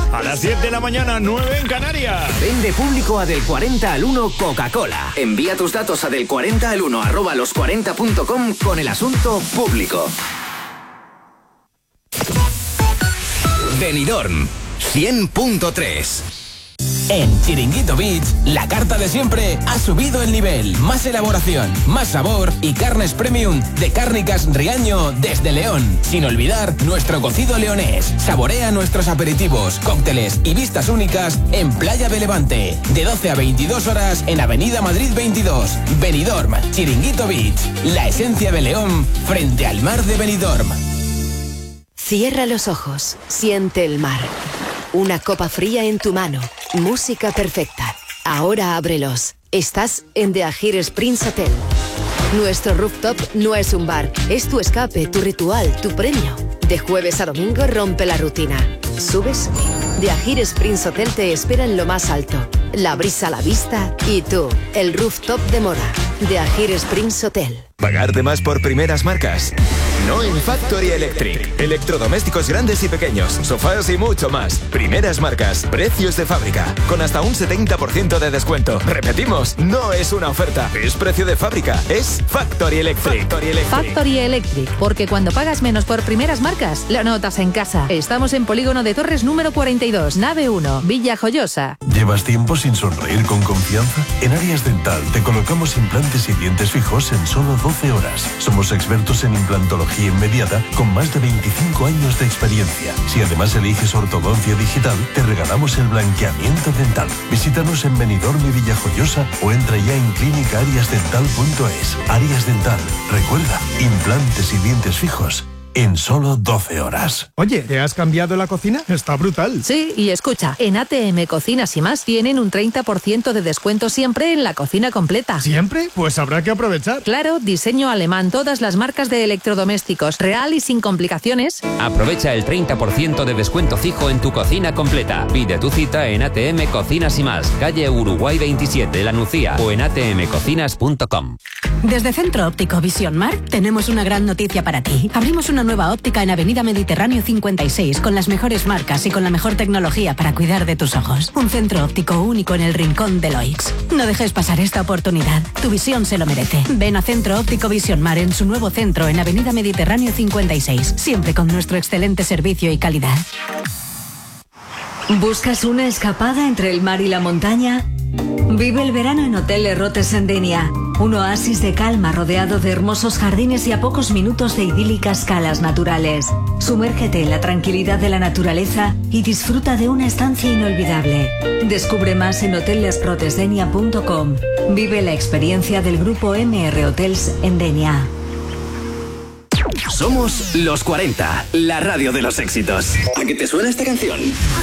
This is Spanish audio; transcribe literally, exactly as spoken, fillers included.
A las siete de la mañana, nueve en Canarias. Vende público a del cuarenta al uno Coca-Cola. Envía tus datos a del cuarenta al uno arroba los cuarenta punto com con el asunto público. Benidorm cien punto tres. En Chiringuito Beach, la carta de siempre ha subido el nivel. Más elaboración, más sabor y carnes premium de Cárnicas Riaño desde León. Sin olvidar nuestro cocido leonés. Saborea nuestros aperitivos, cócteles y vistas únicas en Playa de Levante. De doce a veintidós horas en Avenida Madrid veintidós. Benidorm, Chiringuito Beach. La esencia de León frente al mar de Benidorm. Cierra los ojos, siente el mar. Una copa fría en tu mano. Música perfecta. Ahora ábrelos. Estás en The Ajires Prince Hotel. Nuestro rooftop no es un bar, es tu escape, tu ritual, tu premio. De jueves a domingo rompe la rutina. ¿Subes? The Ajires Prince Hotel te espera en lo más alto. La brisa a la vista y tú, el rooftop de moda. The Ajires Prince Hotel. ¿Pagarte más por primeras marcas? No en Factory Electric. Electrodomésticos grandes y pequeños, sofás y mucho más. Primeras marcas, precios de fábrica, con hasta un setenta por ciento de descuento. Repetimos, no es una oferta, es precio de fábrica. Es Factory Electric. Factory Electric. Factory Electric, porque cuando pagas menos por primeras marcas, lo notas en casa. Estamos en Polígono de Torres número cuarenta y dos, nave uno, Villa Joyosa. ¿Llevas tiempo sin sonreír con confianza? En Arias Dental te colocamos implantes y dientes fijos en solo doce horas. Somos expertos en implantología inmediata con más de veinticinco años de experiencia. Si además eliges ortodoncia digital, te regalamos el blanqueamiento dental. Visítanos en Benidorm y Villajoyosa o entra ya en clínica arias dental punto es. Arias Dental. Recuerda, implantes y dientes fijos en solo doce horas. Oye, ¿te has cambiado la cocina? Está brutal. Sí, y escucha, en A T M Cocinas y Más tienen un treinta por ciento de descuento siempre en la cocina completa. ¿Siempre? Pues habrá que aprovechar. Claro, diseño alemán, todas las marcas de electrodomésticos, real y sin complicaciones. Aprovecha el treinta por ciento de descuento fijo en tu cocina completa. Pide tu cita en A T M Cocinas y Más, calle Uruguay veintisiete, La Nucía, o en a t m cocinas punto com. Desde Centro Óptico Visión Mar tenemos una gran noticia para ti. Abrimos una nueva óptica en Avenida Mediterráneo cincuenta y seis con las mejores marcas y con la mejor tecnología para cuidar de tus ojos. Un centro óptico único en el rincón de Loix. No dejes pasar esta oportunidad. Tu visión se lo merece. Ven a Centro Óptico Visión Mar en su nuevo centro en Avenida Mediterráneo cincuenta y seis, siempre con nuestro excelente servicio y calidad. ¿Buscas una escapada entre el mar y la montaña? Vive el verano en Hotel Errotes en Denia, un oasis de calma rodeado de hermosos jardines y a pocos minutos de idílicas calas naturales. Sumérgete en la tranquilidad de la naturaleza y disfruta de una estancia inolvidable. Descubre más en hotel errotes denia punto com. Vive la experiencia del grupo M R Hotels en Denia. Somos Los cuarenta, la radio de los éxitos. ¿A qué te suena esta canción?